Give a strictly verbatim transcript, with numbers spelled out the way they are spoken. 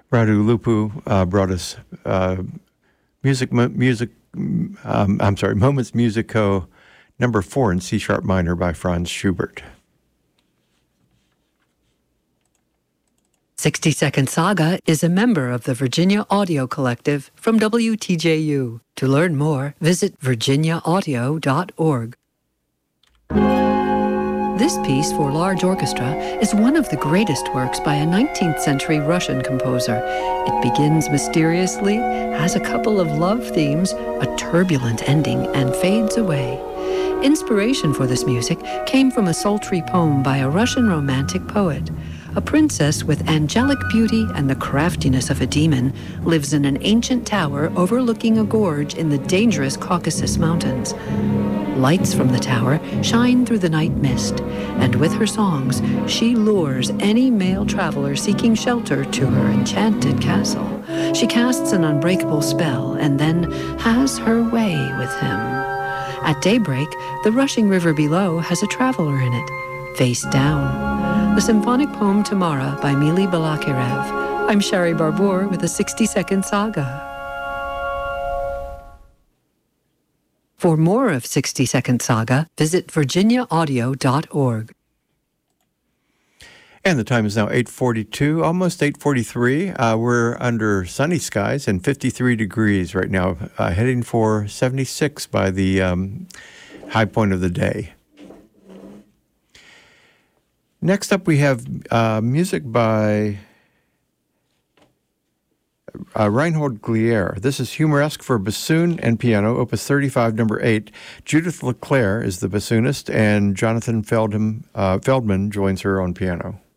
Radu Lupu uh, brought us uh, music, mu- music. Um, I'm sorry, Moments Musico, number four in C sharp minor by Franz Schubert. sixty Second Saga is a member of the Virginia Audio Collective from W T J U. To learn more, visit virginia audio dot org. This piece for large orchestra is one of the greatest works by a nineteenth century Russian composer. It begins mysteriously, has a couple of love themes, a turbulent ending, and fades away. Inspiration for this music came from a sultry poem by a Russian romantic poet. A princess with angelic beauty and the craftiness of a demon lives in an ancient tower overlooking a gorge in the dangerous Caucasus Mountains. Lights from the tower shine through the night mist, and with her songs, she lures any male traveler seeking shelter to her enchanted castle. She casts an unbreakable spell and then has her way with him. At daybreak, the rushing river below has a traveler in it, face down. The symphonic poem Tamara by Mili Balakirev. I'm Shari Barbour with a sixty second Saga. For more of sixty second Saga, visit virginia audio dot org. And the time is now eight forty-two, almost eight forty-three. Uh, we're under sunny skies and fifty-three degrees right now, uh, heading for seventy-six by the um, high point of the day. Next up, we have uh, music by uh, Reinhold Glier. This is Humoresque for bassoon and piano, opus thirty-five, number eight. Judith LeClaire is the bassoonist, and Jonathan Feldham, uh, Feldman joins her on piano.